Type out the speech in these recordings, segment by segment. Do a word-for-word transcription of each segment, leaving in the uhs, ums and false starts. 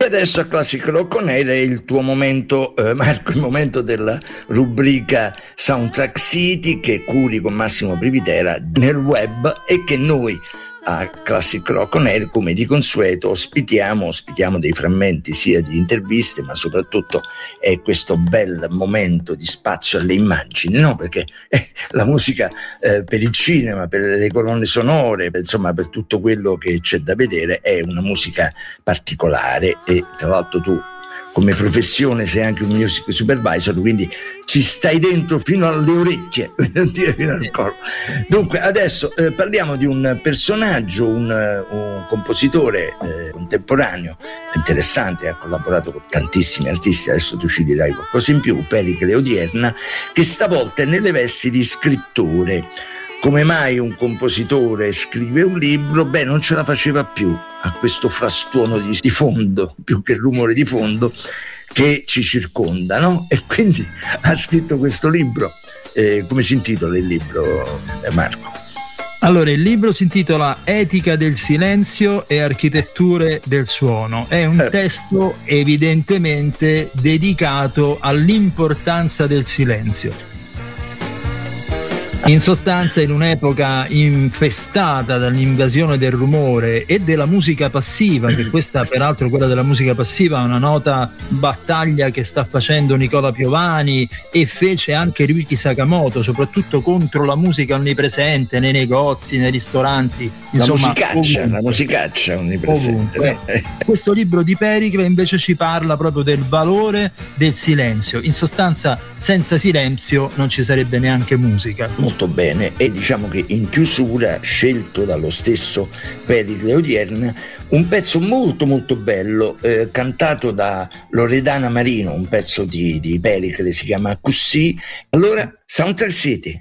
adesso a Classic Rock On Air è il tuo momento, eh, Marco, il momento della rubrica Soundtrack City che curi con Massimo Privitera nel web e che noi a Classic Rock On Air, come di consueto, ospitiamo, ospitiamo dei frammenti sia di interviste, ma soprattutto è questo bel momento di spazio alle immagini, no? Perché eh, la musica eh, per il cinema, per le colonne sonore, per, insomma per tutto quello che c'è da vedere è una musica particolare e tra l'altro tu come professione sei anche un music supervisor, quindi ci stai dentro fino alle orecchie, non dire fino al corpo. Dunque adesso eh, parliamo di un personaggio, un, un compositore eh, contemporaneo interessante, ha collaborato con tantissimi artisti, adesso tu ci dirai qualcosa in più, Pericle Odierna, che stavolta è nelle vesti di scrittore. Come mai un compositore scrive un libro? Beh, non ce la faceva più a questo frastuono di, di fondo, più che rumore di fondo, che ci circonda, no? E quindi ha scritto questo libro. Eh, come si intitola il libro, eh, Marco? Allora, il libro si intitola Etica del silenzio e architetture del suono. È un eh. testo evidentemente dedicato all'importanza del silenzio. In sostanza, in un'epoca infestata dall'invasione del rumore e della musica passiva, che questa peraltro, quella della musica passiva, è una nota battaglia che sta facendo Nicola Piovani e fece anche Ryuichi Sakamoto, soprattutto contro la musica onnipresente nei negozi, nei ristoranti, insomma, la musicaccia, ovunque. la musicaccia onnipresente. Eh. Questo libro di Pericle invece ci parla proprio del valore del silenzio. In sostanza, senza silenzio non ci sarebbe neanche musica. Molto bene, e diciamo che in chiusura, scelto dallo stesso Pericle Odierna, un pezzo molto molto bello, eh, cantato da Loredana Marino, un pezzo di, di Pericle, si chiama Così. Allora, Soundtrack City.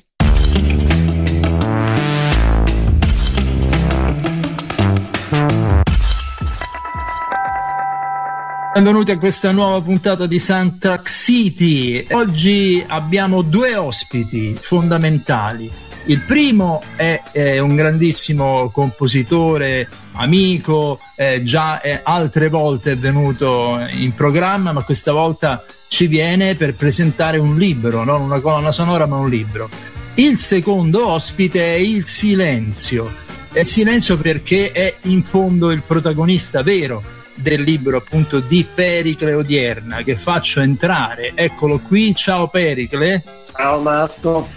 Benvenuti a questa nuova puntata di Soundtrack City. Oggi abbiamo due ospiti fondamentali. Il primo è, è un grandissimo compositore, amico, eh, già eh, altre volte è venuto in programma, ma questa volta ci viene per presentare un libro, non una colonna sonora ma un libro. Il secondo ospite è il silenzio. È il silenzio perché è in fondo il protagonista vero del libro, appunto, di Pericle Odierna, che faccio entrare. Eccolo qui. Ciao Pericle. Ciao Marco.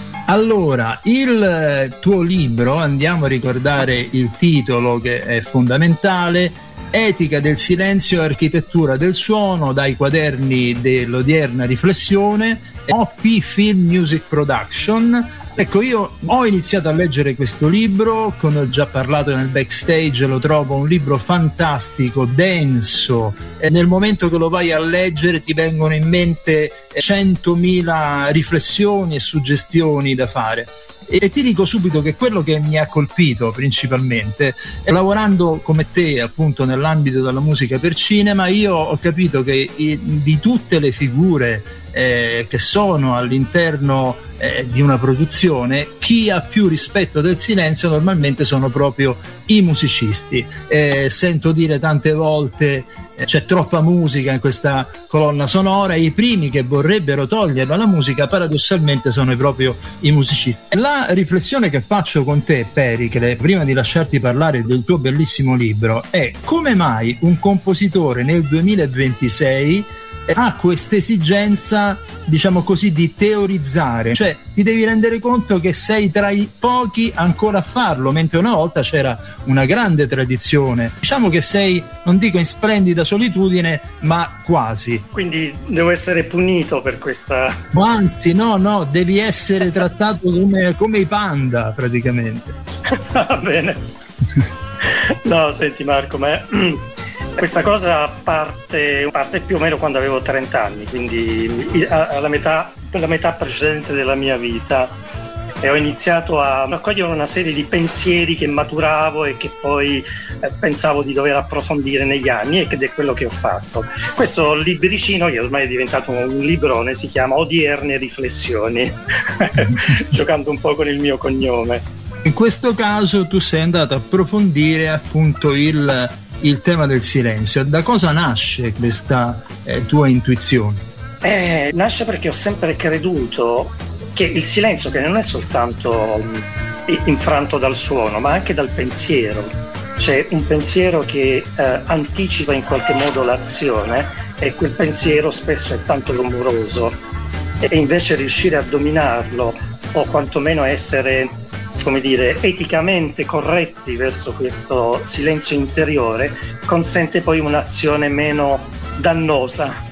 Allora, il tuo libro, andiamo a ricordare il titolo che è fondamentale: Etica del silenzio e architettura del suono, dai quaderni dell'Odierna Riflessione, O P Film Music Production. Ecco, io ho iniziato a leggere questo libro, come ho già parlato nel backstage, lo trovo un libro fantastico, denso, e nel momento che lo vai a leggere ti vengono in mente centomila riflessioni e suggestioni da fare. E ti dico subito che quello che mi ha colpito principalmente è, lavorando come te appunto nell'ambito della musica per cinema, io ho capito che i, di tutte le figure eh, che sono all'interno eh, di una produzione, chi ha più rispetto del silenzio normalmente sono proprio i musicisti. Eh, sento dire tante volte eh, c'è troppa musica in questa colonna sonora, e i primi che vorrebbero toglierla la musica paradossalmente sono proprio i musicisti. La riflessione che faccio con te, Pericle, prima di lasciarti parlare del tuo bellissimo libro, è: come mai un compositore nel duemilaventisei ha questa esigenza, diciamo così, di teorizzare? Cioè, ti devi rendere conto che sei tra i pochi ancora a farlo, mentre una volta c'era una grande tradizione. Diciamo che sei, non dico in splendida solitudine, ma quasi. Quindi devo essere punito per questa... Anzi, no, no, devi essere trattato come, come i panda, praticamente. Va bene. No, senti Marco, ma... questa cosa parte, parte più o meno quando avevo trenta anni, quindi alla metà, la metà precedente della mia vita, e ho iniziato a raccogliere una serie di pensieri che maturavo e che poi eh, pensavo di dover approfondire negli anni, ed è quello che ho fatto. Questo libricino, che ormai è diventato un librone, si chiama Odierne Riflessioni, giocando un po' con il mio cognome. In questo caso tu sei andato a approfondire appunto il il tema del silenzio. Da cosa nasce questa eh, tua intuizione? Eh, nasce perché ho sempre creduto che il silenzio, che non è soltanto infranto dal suono, ma anche dal pensiero, c'è un pensiero che eh, anticipa in qualche modo l'azione, e quel pensiero spesso è tanto rumoroso, e invece riuscire a dominarlo, o quantomeno essere, come dire, eticamente corretti verso questo silenzio interiore, consente poi un'azione meno dannosa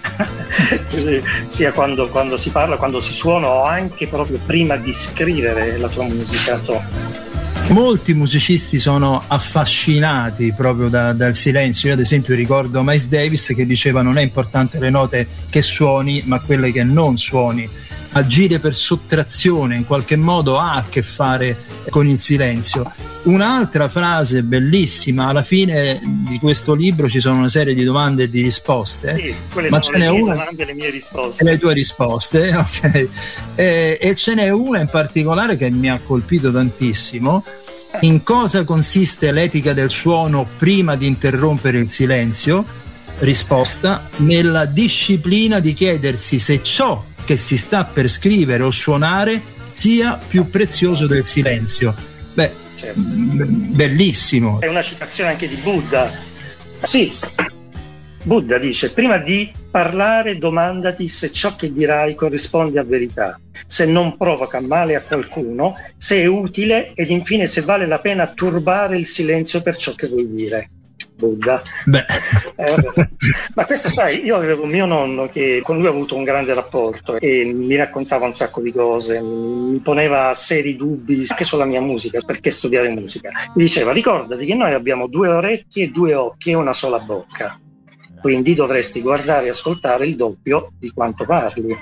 sia quando, quando si parla, quando si suona, o anche proprio prima di scrivere la tua musica. Molti musicisti sono affascinati proprio da, dal silenzio. Io ad esempio ricordo Miles Davis che diceva: non è importante le note che suoni, ma quelle che non suoni. Agire per sottrazione in qualche modo ha a che fare con il silenzio. Un'altra frase bellissima, alla fine di questo libro ci sono una serie di domande e di risposte, sì, quelle ma sono ce n'è le mie una, domande e le mie risposte. le tue risposte, ok. E, e ce n'è una in particolare che mi ha colpito tantissimo. In cosa consiste l'etica del suono prima di interrompere il silenzio? Risposta: nella disciplina di chiedersi se ciò che si sta per scrivere o suonare sia più prezioso del silenzio. Beh, certo. Bellissimo. È una citazione anche di Buddha. Sì, Buddha dice: prima di parlare domandati se ciò che dirai corrisponde a verità, se non provoca male a qualcuno, se è utile, ed infine se vale la pena turbare il silenzio per ciò che vuoi dire. Buddha. Beh. Eh, ma questo, sai, io avevo mio nonno che con lui ho avuto un grande rapporto e mi raccontava un sacco di cose, mi poneva seri dubbi anche sulla mia musica, perché studiare musica. Mi diceva: ricordati che noi abbiamo due orecchie, due occhi e una sola bocca, quindi dovresti guardare e ascoltare il doppio di quanto parli.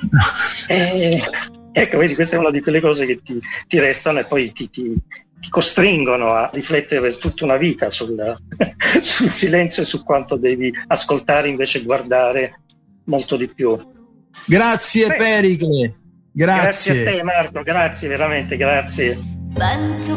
E, ecco, vedi, questa è una di quelle cose che ti, ti restano e poi ti, ti ti costringono a riflettere per tutta una vita sul, sul silenzio e su quanto devi ascoltare, invece guardare molto di più. Grazie. Beh, Pericle, grazie. Grazie a te Marco, grazie veramente, grazie.